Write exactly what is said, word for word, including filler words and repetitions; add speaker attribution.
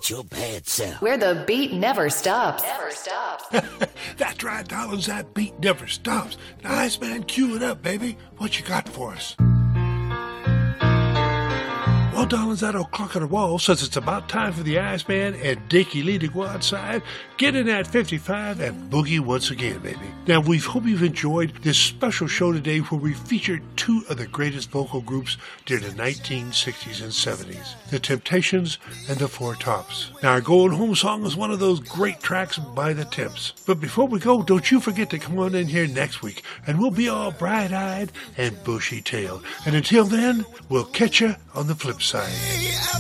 Speaker 1: get your bad self.
Speaker 2: Where the beat never stops. Never stops.
Speaker 3: That's right, Dollins, that beat never stops. Now, Iceman, cue it up, baby. What you got for us? Well, Dollins, that old clock on the wall says it's about time for the Iceman and Dickie Lee to go outside, get in that fifty-five, and boogie once again, baby. Now, we hope you've enjoyed this special show today where we featured two of the greatest vocal groups during the nineteen sixties and seventies, the Temptations and the Four Tops. Now, our Going Home song is one of those great tracks by the Temps. But before we go, don't you forget to come on in here next week, and we'll be all bright-eyed and bushy-tailed. And until then, we'll catch you on the flip side.